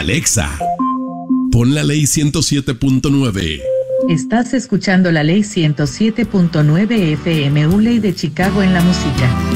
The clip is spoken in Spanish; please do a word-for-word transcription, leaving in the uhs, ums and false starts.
Alexa, pon la ley ciento siete punto nueve. Estás escuchando la ley ciento siete punto nueve F M, U ley de Chicago en la música.